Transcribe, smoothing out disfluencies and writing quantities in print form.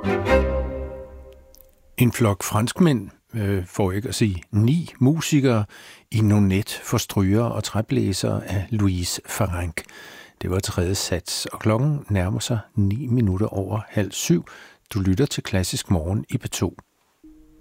En flok franskmænd, for ikke at sige 9 musikere, i nonet for strygere og træblæsere af Louise Farrenc. Det var tredje sats, og klokken nærmer sig 7:09. Du lytter til Klassisk Morgen i P2.